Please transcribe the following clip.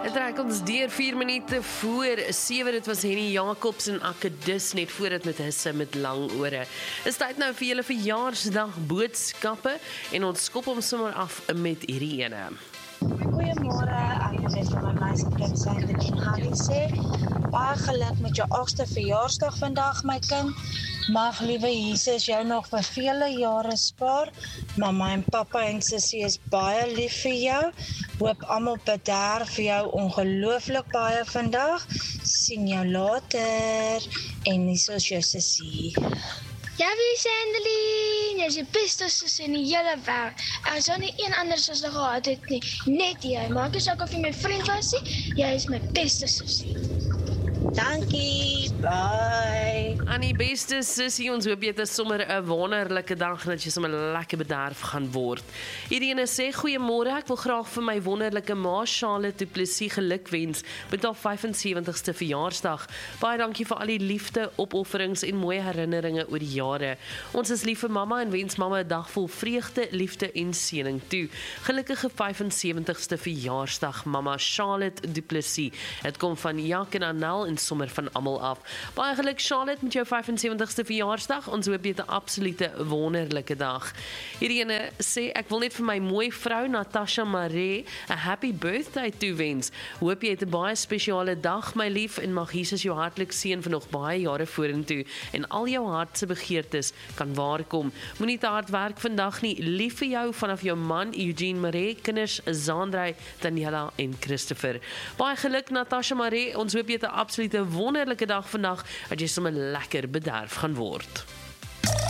Het raak ons deur 4 minute voor 7. Dit was Henny Jacobs en Akedus net voor dit met hisse met lang ore. Is tyd nou vir julle verjaarsdag boodskappe en ons skop hom sommer af met hierdie ene. Goeiemôre, ek wil net vir my meisiekind Sandrine Harry sê, baie geluk met jou 8ste verjaarsdag vandag my kind. Mag liewe Jesus jou nog vir vele jare spaar. Mamma en pappa en sussie is baie lief vir jou. Hoop almal bederf vir jou ongelooflik baie vandag. Sien jou later en nie soos jou sussie. Ja, wie Sandeline, jy is die beste sussie in die hele wêreld. Ek sou nie een ander sussie gehad het nie, net jy. Maak nie saak of jy my vriend was nie, jy is my beste sussie. Dankie, bye. Aan die beste sussie, ons hoop jy het sommer 'n wonderlike dag en dat jy sommer lekker bederf gaan word. Irene sê, goeiemôre, ek wil graag vir my wonderlike ma Charlotte Du Plessis gelukwens met haar 75ste verjaarsdag. Baie dankie vir al die liefde, opofferings en mooi herinneringe oor die jare. Ons is lief vir mamma en wens mamma 'n dag vol vreugde, liefde en seëning toe. Gelukkige 75ste verjaarsdag, mamma Charlotte Du Plessis. Dit kom van Jak en Annel en sommer van almal af. Baie geluk Charlotte met jou 75ste verjaarsdag. Ons hoop jy het 'n absolute wonderlike dag. Hierdie ene sê, ek wil net vir my mooi vrou Natasha Maree 'n happy birthday toewens. Hoop jy het 'n baie spesiale dag my lief en mag Jesus jou hartlik seën vir nog baie jare vorentoe en al jou hartse begeertes kan waarkom. Moenie te hard werk vandag nie. Lief vir jou vanaf jou man Eugene Maree, kinders Zandrey, Daniela en Christopher. Baie geluk Natasha Maree. Ons hoop jy het 'n absolute wonderlike dag vandag, dat jy sommer lekker bederf gaan word.